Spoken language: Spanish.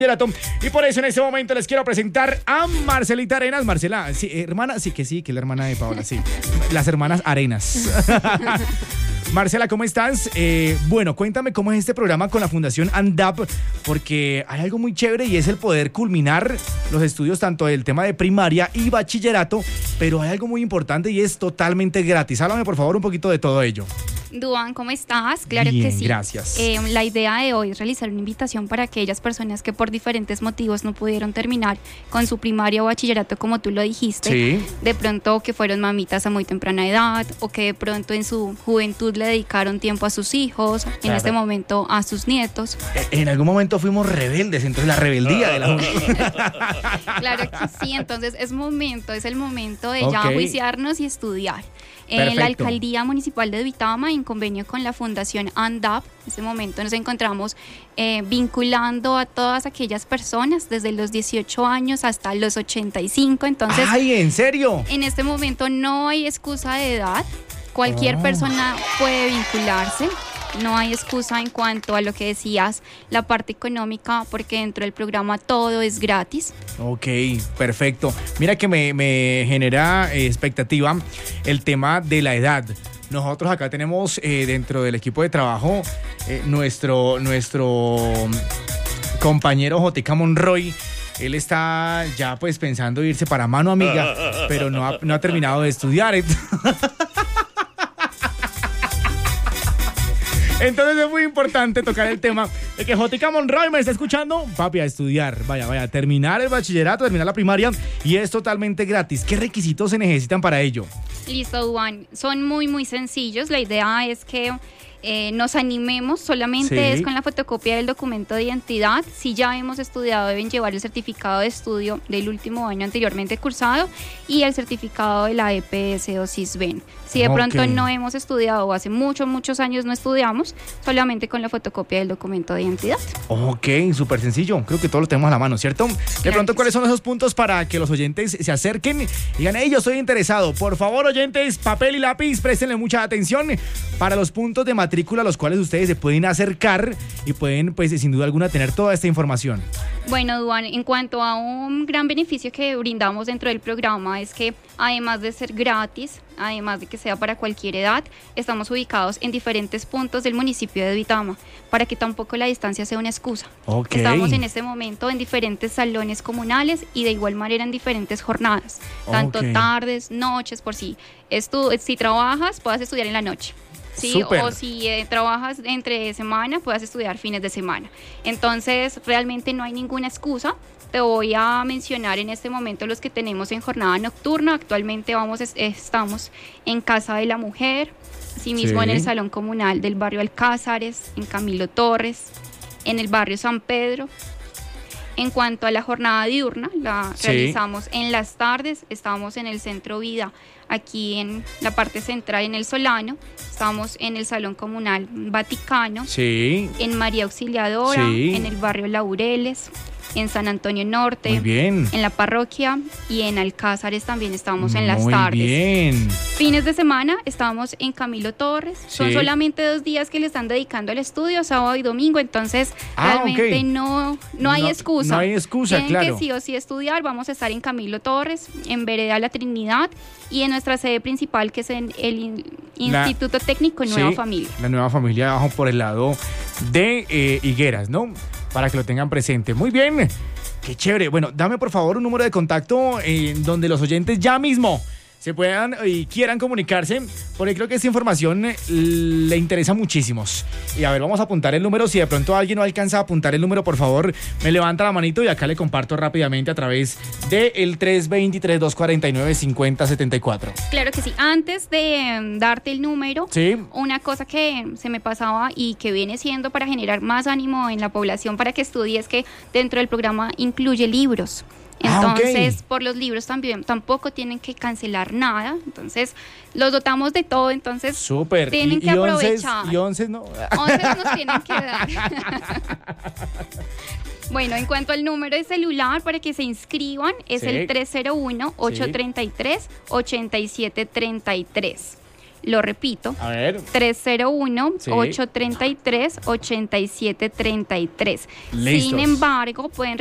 Y por eso en este momento les quiero presentar a Marcelita Arenas. Marcela, sí, hermana, sí, que es la hermana de Paola, sí. Las hermanas Arenas. Marcela, ¿cómo estás? Bueno, cuéntame cómo es este programa con la Fundación ANDAP, porque hay algo muy chévere y es el poder culminar los estudios tanto del tema de primaria y bachillerato, pero hay algo muy importante y es totalmente gratis. Háblame por favor un poquito de todo ello. Duan, ¿cómo estás? Claro Bien, que sí. Gracias. La idea de hoy es realizar una invitación para aquellas personas que por diferentes motivos no pudieron terminar con su primaria o bachillerato, como tú lo dijiste. Sí. De pronto que fueron mamitas a muy temprana edad o que de pronto en su juventud le dedicaron tiempo a sus hijos, en este momento a sus nietos. En algún momento fuimos rebeldes, entonces la rebeldía de la Claro que sí, entonces es el momento de ya juiciarnos y estudiar. En la Alcaldía Municipal de Duitama, en convenio con la Fundación ANDAP, en este momento nos encontramos vinculando a todas aquellas personas desde los 18 años hasta los 85. Entonces, ¡ay, en serio! En este momento no hay excusa de edad, cualquier persona puede vincularse. No hay excusa en cuanto a lo que decías, la parte económica, porque dentro del programa todo es gratis. Ok, perfecto. Mira que me genera expectativa el tema de la edad. Nosotros acá tenemos dentro del equipo de trabajo nuestro compañero Jotica Monroy. Él está ya pues pensando irse para Mano Amiga, pero no ha terminado de estudiar. Entonces es muy importante tocar el tema de que Jotica Monroy me está escuchando. Papi, a estudiar, vaya, terminar el bachillerato, terminar la primaria y es totalmente gratis. ¿Qué requisitos se necesitan para ello? Listo, Duan. Son muy, muy sencillos. La idea es que nos animemos, solamente es con la fotocopia del documento de identidad. Si ya hemos estudiado, deben llevar el certificado de estudio del último año anteriormente cursado y el certificado de la EPS o CISBEN. Si de pronto no hemos estudiado o hace muchos años no estudiamos, solamente con la fotocopia del documento de identidad. Ok, súper sencillo. Creo que todos lo tenemos a la mano, ¿cierto? De pronto, ¿cuáles son esos puntos para que los oyentes se acerquen y digan, hey, yo estoy interesado? Por favor, oyentes, papel y lápiz, préstenle mucha atención para los puntos de matrícula a los cuales ustedes se pueden acercar y pueden, pues, sin duda alguna, tener toda esta información. Bueno, Duan, en cuanto a un gran beneficio que brindamos dentro del programa es que además de ser gratis, además de que sea para cualquier edad, estamos ubicados en diferentes puntos del municipio de Duitama, para que tampoco la distancia sea una excusa. Estamos en este momento en diferentes salones comunales y de igual manera en diferentes jornadas, tanto tardes, noches, por si trabajas, puedas estudiar en la noche. Sí, o si trabajas entre semana, puedas estudiar fines de semana. Entonces, realmente no hay ninguna excusa. Te voy a mencionar en este momento los que tenemos en jornada nocturna. Actualmente estamos en Casa de la Mujer, asimismo en el Salón Comunal del barrio Alcázares, en Camilo Torres, en el barrio San Pedro. En cuanto a la jornada diurna, la realizamos en las tardes. Estamos en el Centro Vida, aquí en la parte central, en el Solano. Estamos en el Salón Comunal Vaticano, en María Auxiliadora, en el barrio Laureles, en San Antonio Norte, muy bien, en la parroquia y en Alcázares también estamos en las tardes. Muy bien. Fines de semana estamos en Camilo Torres. Son solamente 2 días que le están dedicando al estudio, sábado y domingo, entonces realmente no hay excusa. No hay excusa, Tienen que sí o sí estudiar. Vamos a estar en Camilo Torres, en Vereda La Trinidad y en nuestra sede principal, que es en el Instituto Técnico Nueva Familia. La Nueva Familia, abajo por el lado de Higueras, ¿no? Para que lo tengan presente. Muy bien, qué chévere. Bueno, dame por favor un número de contacto donde los oyentes ya mismo se puedan y quieran comunicarse, porque creo que esta información le interesa muchísimos. Y a ver, vamos a apuntar el número. Si de pronto alguien no alcanza a apuntar el número, por favor, me levanta la manito y acá le comparto rápidamente a través del 323-249-5074. Claro que sí. Antes de darte el número, una cosa que se me pasaba y que viene siendo para generar más ánimo en la población para que estudie es que dentro del programa incluye libros. Entonces, por los libros tampoco tienen que cancelar nada. Entonces, los dotamos de todo. Entonces, tienen que aprovechar. ¿Y 11 no? 11 nos tienen que dar. Bueno, en cuanto al número de celular para que se inscriban, es el 301-833-8733. Lo repito. A ver. 301-833-8733. Listos. Sin embargo, pueden